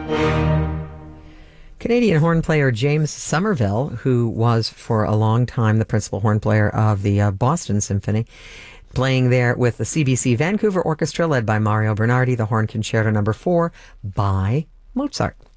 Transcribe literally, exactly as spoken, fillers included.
Canadian horn player James Somerville, who was for a long time the principal horn player of the uh, Boston Symphony, playing there with the C B C Vancouver Orchestra led by Mario Bernardi, the Horn Concerto number four by Mozart.